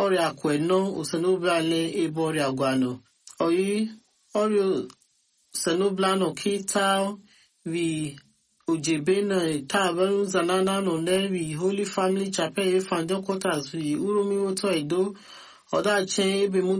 ọrịa kweno usenobịale ebe ọrịa gwanụ oyi ọrịa usenobịanụ kita vi ojebena tabaru zanana no nevi Holy Family Chapel Fandon Quarters vi urumiwoto edo ọdachi ebe